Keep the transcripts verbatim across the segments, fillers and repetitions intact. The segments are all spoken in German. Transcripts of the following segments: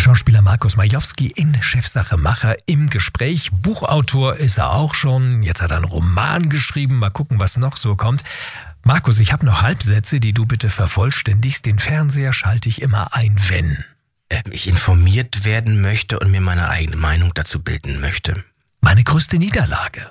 Schauspieler Markus Majowski in Chefsache Macher im Gespräch. Buchautor ist er auch schon. Jetzt hat er einen Roman geschrieben. Mal gucken, was noch so kommt. Markus, ich habe noch Halbsätze, die du bitte vervollständigst. Den Fernseher schalte ich immer ein, wenn ich informiert werden möchte und mir meine eigene Meinung dazu bilden möchte. Meine größte Niederlage?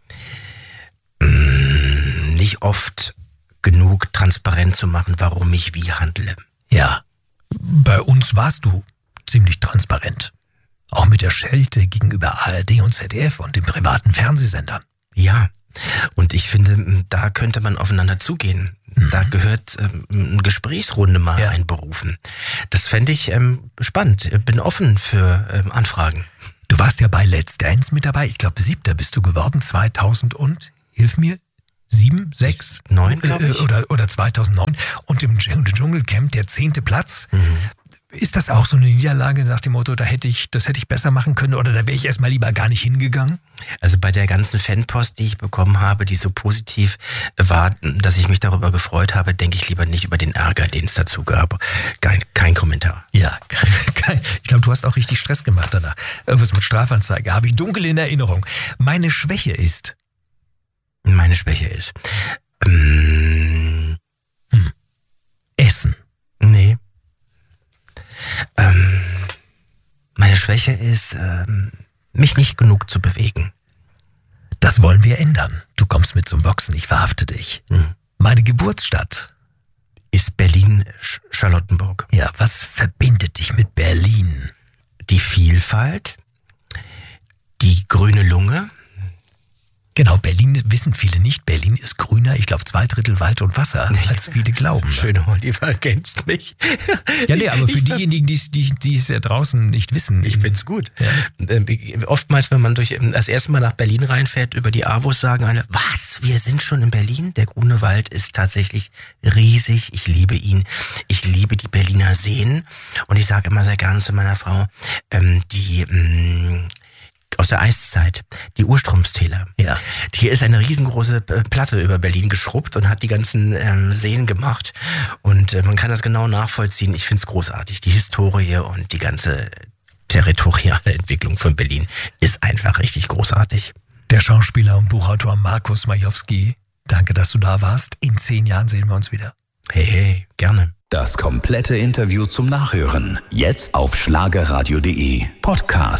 Nicht oft genug transparent zu machen, warum ich wie handle. Ja, bei uns warst du ziemlich transparent. Auch mit der Schelte gegenüber A R D und Z D F und den privaten Fernsehsendern. Ja, und ich finde, da könnte man aufeinander zugehen. Mhm. Da gehört ähm, eine Gesprächsrunde mal ja. einberufen. Das fände ich ähm, spannend. Ich bin offen für ähm, Anfragen. Du warst ja bei Let's Dance mit dabei. Ich glaube, siebter bist du geworden, zweitausend und, hilf mir, sieben, sechs, neun, glaube ich. Oder, oder zweitausendneun. Und im Dschungelcamp der zehnte Platz. Mhm. Ist das auch so eine Niederlage nach dem Motto, da hätte ich, das hätte ich besser machen können oder da wäre ich erstmal lieber gar nicht hingegangen? Also bei der ganzen Fanpost, die ich bekommen habe, die so positiv war, dass ich mich darüber gefreut habe, denke ich lieber nicht über den Ärger, den es dazu gab. Kein, kein Kommentar. Ja, kein, kein, ich glaube, du hast auch richtig Stress gemacht danach. Irgendwas mit Strafanzeige, habe ich dunkel in Erinnerung. Meine Schwäche ist? Meine Schwäche ist? Ähm, hm. Essen. Nee. Ähm, meine Schwäche ist, ähm, mich nicht genug zu bewegen. Das wollen wir ändern. Du kommst mit zum Boxen, ich verhafte dich. Mhm. Meine Geburtsstadt ist Berlin-Charlottenburg. Ja, was verbindet dich mit Berlin? Die Vielfalt, die grüne Lunge. Genau, Berlin wissen viele nicht. Berlin ist grüner, ich glaube zwei Drittel Wald und Wasser, als viele glauben. Schön, Oliver, kennst mich. Ja, nee, aber für ich diejenigen, die, die, die es ja draußen nicht wissen. Ich find's gut. Ja. Oftmals, wenn man durch das erste Mal nach Berlin reinfährt, über die A W O S sagen alle, was, wir sind schon in Berlin? Der grüne Wald ist tatsächlich riesig. Ich liebe ihn. Ich liebe die Berliner Seen. Und ich sage immer sehr gerne zu meiner Frau, ähm, die... Ähm, aus der Eiszeit, die Urstromstäler. Ja. Hier ist eine riesengroße Platte über Berlin geschrubbt und hat die ganzen ähm, Seen gemacht. Und äh, man kann das genau nachvollziehen. Ich finde es großartig. Die Historie und die ganze territoriale Entwicklung von Berlin ist einfach richtig großartig. Der Schauspieler und Buchautor Markus Majowski, danke, dass du da warst. In zehn Jahren sehen wir uns wieder. Hey, hey, gerne. Das komplette Interview zum Nachhören. Jetzt auf schlagerradio punkt de Podcast.